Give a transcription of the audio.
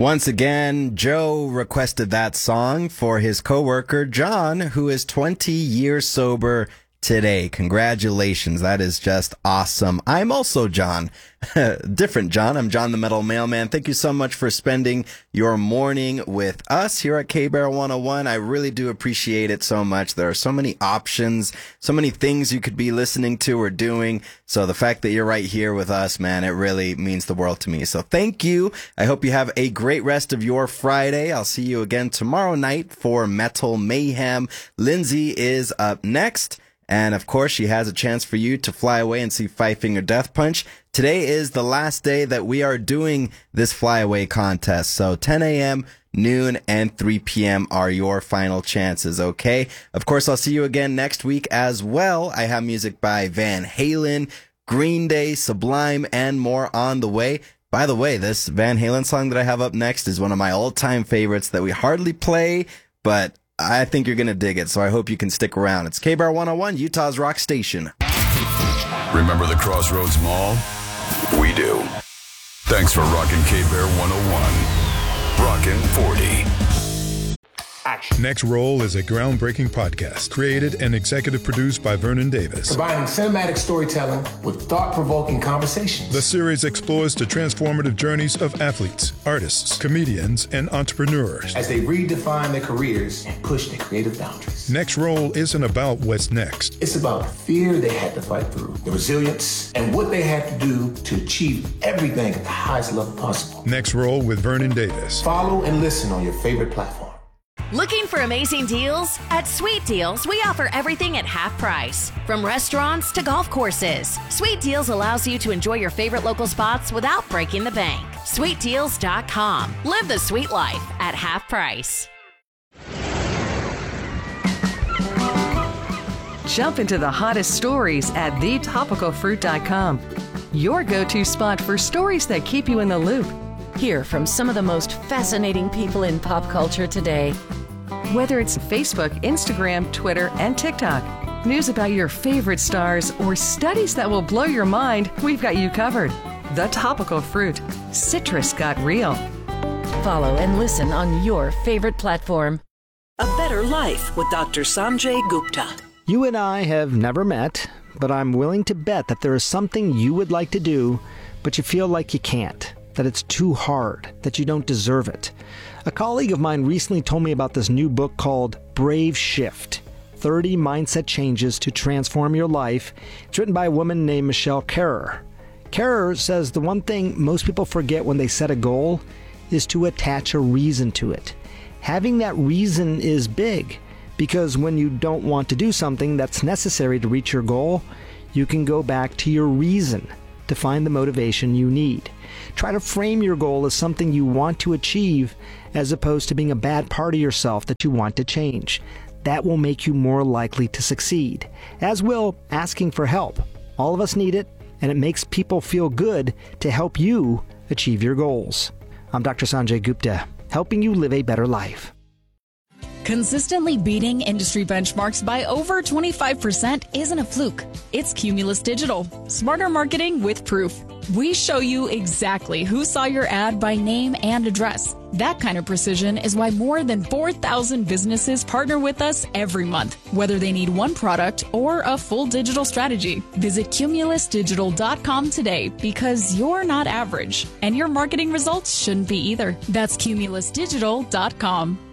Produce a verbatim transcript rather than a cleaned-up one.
Once again, Joe requested that song for his coworker, John, who is twenty years sober today. Congratulations. That is just awesome. I'm also John. Different John. I'm John the Metal Mailman. Thank you so much for spending your morning with us here at K-Bear one oh one. I really do appreciate it so much. There are so many options, so many things you could be listening to or doing. So the fact that you're right here with us, man, it really means the world to me. So thank you. I hope you have a great rest of your Friday. I'll see you again tomorrow night for Metal Mayhem. Lindsay is up next. And, of course, she has a chance for you to fly away and see Five Finger Death Punch. Today is the last day that we are doing this flyaway contest. So ten a.m., noon, and three p.m. are your final chances, okay? Of course, I'll see you again next week as well. I have music by Van Halen, Green Day, Sublime, and more on the way. By the way, this Van Halen song that I have up next is one of my all-time favorites that we hardly play, but I think you're going to dig it, so I hope you can stick around. It's K-Bear one oh one, Utah's rock station. Remember the Crossroads Mall? We do. Thanks for rocking K-Bear one oh one. Rockin' forty. Action. Next Roll is a groundbreaking podcast created and executive produced by Vernon Davis. Combining cinematic storytelling with thought-provoking conversations. The series explores the transformative journeys of athletes, artists, comedians, and entrepreneurs as they redefine their careers and push their creative boundaries. Next Roll isn't about what's next. It's about the fear they had to fight through, the resilience, and what they had to do to achieve everything at the highest level possible. Next Roll with Vernon Davis. Follow and listen on your favorite platform. Looking for amazing deals? At Sweet Deals, we offer everything at half price. From restaurants to golf courses, Sweet Deals allows you to enjoy your favorite local spots without breaking the bank. sweet deals dot com. Live the sweet life at half price. Jump into the hottest stories at the topical fruit dot com. Your go-to spot for stories that keep you in the loop. Hear from some of the most fascinating people in pop culture today. Whether it's Facebook, Instagram, Twitter, and TikTok, news about your favorite stars, or studies that will blow your mind, we've got you covered. The Topical Fruit. Citrus got real. Follow and listen on your favorite platform. A Better Life with Doctor Sanjay Gupta. You and I have never met, but I'm willing to bet that there is something you would like to do, but you feel like you can't. That it's too hard, that you don't deserve it. A colleague of mine recently told me about this new book called Brave Shift, thirty Mindset Changes to Transform Your Life. It's written by a woman named Michelle Kerrer. Kerrer says the one thing most people forget when they set a goal is to attach a reason to it. Having that reason is big, because when you don't want to do something that's necessary to reach your goal, you can go back to your reason to find the motivation you need. Try to frame your goal as something you want to achieve as opposed to being a bad part of yourself that you want to change. That will make you more likely to succeed, as will asking for help. All of us need it, and it makes people feel good to help you achieve your goals. I'm Doctor Sanjay Gupta, helping you live a better life. Consistently beating industry benchmarks by over twenty-five percent isn't a fluke. It's Cumulus Digital. Smarter marketing with proof. We show you exactly who saw your ad by name and address. That kind of precision is why more than four thousand businesses partner with us every month, whether they need one product or a full digital strategy. Visit cumulus digital dot com today, because you're not average, and your marketing results shouldn't be either. That's cumulus digital dot com.